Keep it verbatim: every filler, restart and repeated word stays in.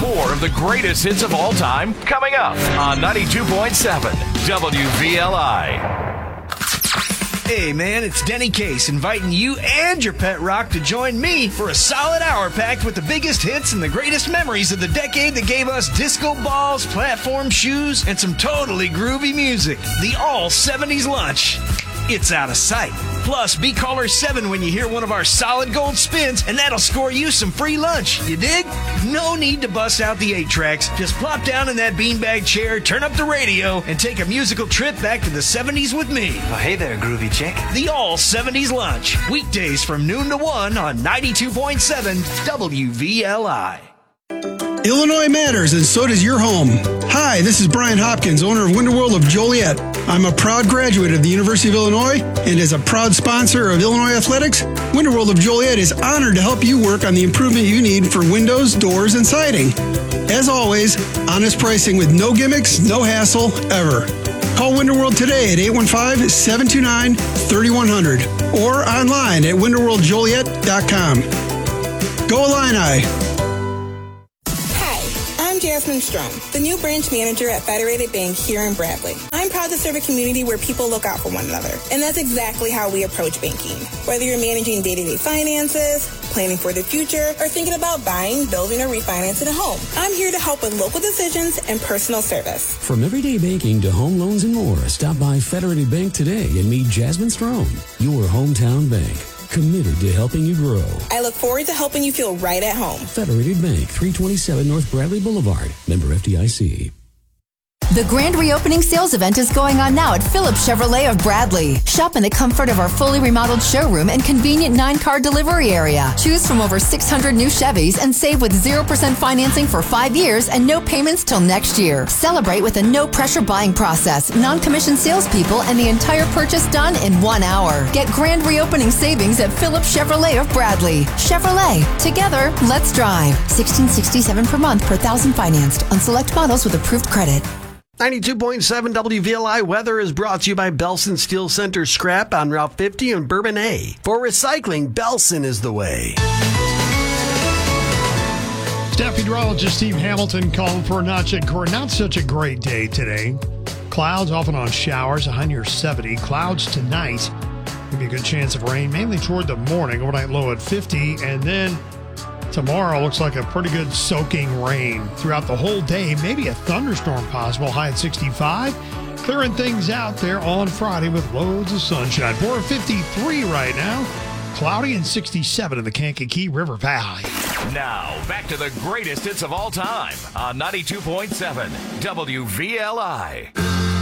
More of the greatest hits of all time coming up on ninety-two point seven W V L I. Hey man, it's Denny Case inviting you and your pet rock to join me for a solid hour packed with the biggest hits and the greatest memories of the decade that gave us disco balls, platform shoes, and some totally groovy music. The all seventies lunch. It's out of sight. Plus, be caller seven when you hear one of our solid gold spins, and that'll score you some free lunch. You dig? No need to bust out the eight tracks. Just plop down in that beanbag chair, turn up the radio, and take a musical trip back to the seventies with me. Oh, hey there, groovy chick. The all seventies lunch. Weekdays from noon to one on ninety-two point seven W V L I. Illinois matters, and so does your home. Hi, this is Brian Hopkins, owner of Winterworld of Joliet. I'm a proud graduate of the University of Illinois, and as a proud sponsor of Illinois Athletics, Winterworld of Joliet is honored to help you work on the improvement you need for windows, doors, and siding. As always, honest pricing with no gimmicks, no hassle, ever. Call Winterworld today at eight one five, seven two nine, three one zero zero or online at winterworld joliet dot com. Go Illini! I'm Jasmine Strom, the new branch manager at Federated Bank here in Bradley. I'm proud to serve a community where people look out for one another, and that's exactly how we approach banking. Whether you're managing day-to-day finances, planning for the future, or thinking about buying, building, or refinancing a home, I'm here to help with local decisions and personal service. From everyday banking to home loans and more, stop by Federated Bank today and meet Jasmine Strom, your hometown bank. Committed to helping you grow. I look forward to helping you feel right at home. Federated Bank, three twenty-seven North Bradley Boulevard. Member F D I C. The grand reopening sales event is going on now at Phillips Chevrolet of Bradley. Shop in the comfort of our fully remodeled showroom and convenient nine-car delivery area. Choose from over six hundred new Chevys and save with zero percent financing for five years and no payments till next year. Celebrate with a no-pressure buying process, non-commissioned salespeople, and the entire purchase done in one hour. Get grand reopening savings at Phillips Chevrolet of Bradley. Chevrolet. Together, let's drive. sixteen sixty-seven per month per thousand financed on select models with approved credit. ninety-two point seven W V L I weather is brought to you by Belson Steel Center Scrap on Route fifty and Bourbonnais. For recycling, Belson is the way. Staff meteorologist Steve Hamilton calling for not, a, not such a great day today. Clouds often on showers, a high near seventy. Clouds tonight. Maybe a good chance of rain, mainly toward the morning. Overnight low at fifty. And then tomorrow looks like a pretty good soaking rain throughout the whole day. Maybe a thunderstorm possible, high at sixty-five. Clearing things out there on Friday with loads of sunshine. four fifty-three right now. Cloudy and sixty-seven in the Kankakee River Valley. Now, back to the greatest hits of all time on ninety-two point seven W V L I.